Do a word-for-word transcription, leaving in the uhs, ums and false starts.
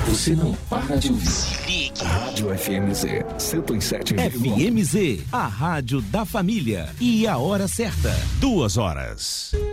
você não para de ouvir. Rádio F M Z cento e sete vírgula um. F M Z, a rádio da família. E a hora certa, duas horas.